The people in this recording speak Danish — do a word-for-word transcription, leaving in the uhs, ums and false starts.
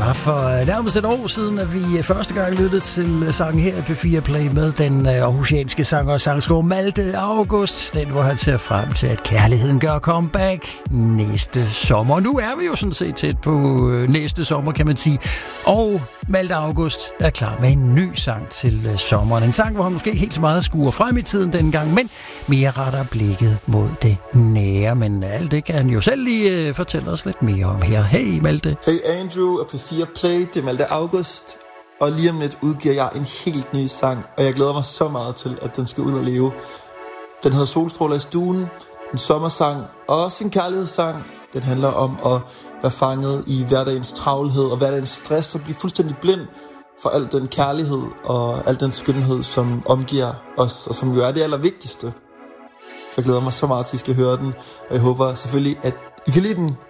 var for nærmest et år siden, at vi første gang lyttede til sangen her i P fire Play med den aarhusianske sanger og sangskriver Malte August. Den, hvor han ser frem til, at kærligheden gør comeback næste sommer. Og nu er vi jo sådan set tæt på næste sommer, kan man sige. Og Malte August er klar med en ny sang til sommeren. En sang, hvor han måske helt så meget skuer frem i tiden dengang, men mere retter blikket mod det nære. Men alt det kan han jo selv lige fortælle os lidt mere om her. Hey Malte. Hey Andrew og P fire Play, det er Malte August. Og lige om lidt udgiver jeg en helt ny sang, og jeg glæder mig så meget til, at den skal ud og leve. Den hedder Solstråler i stuen, en sommersang og også en kærlighedssang. Den handler om at være fanget i hverdagens travlhed og hverdagens stress og blive fuldstændig blind for al den kærlighed og al den skønhed, som omgiver os, og som jo er det allervigtigste. Jeg glæder mig så meget til, at I skal høre den, og jeg håber selvfølgelig, at I kan lide den.